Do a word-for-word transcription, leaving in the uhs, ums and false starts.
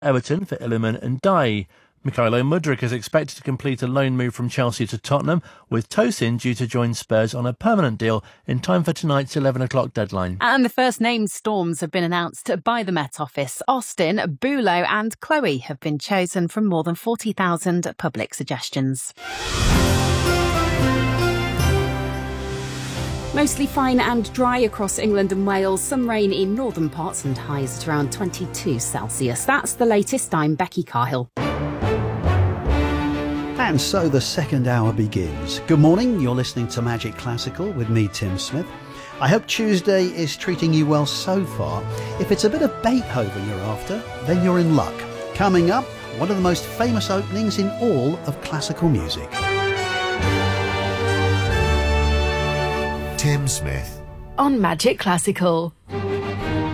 Everton for Iliman and Dye. Mykhailo Mudryk is expected to complete a loan move from Chelsea to Tottenham, with Tosin due to join Spurs on a permanent deal in time for tonight's eleven o'clock deadline. And the first named Storms have been announced by the Met Office. Austin, Bulo and Chloe have been chosen from more than forty thousand public suggestions. Mostly fine and dry across England and Wales. Some rain in northern parts and highs at around twenty-two Celsius. That's the latest. I'm Becky Carhill. And so the second hour begins. Good morning, you're listening to Magic Classical with me, Tim Smith. I hope Tuesday is treating you well so far. If it's a bit of Beethoven you're after, then you're in luck. Coming up, one of the most famous openings in all of classical music. Tim Smith On Magic Classical.